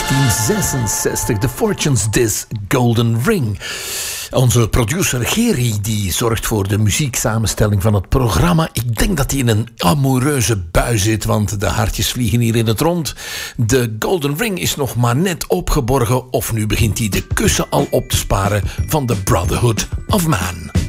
1966, The Fortunes This Golden Ring. Onze producer Geri die zorgt voor de muzieksamenstelling van het programma. Ik denk dat hij in een amoureuze bui zit, want de hartjes vliegen hier in het rond. De Golden Ring is nog maar net opgeborgen of nu begint hij de kussen al op te sparen van The Brotherhood of Man.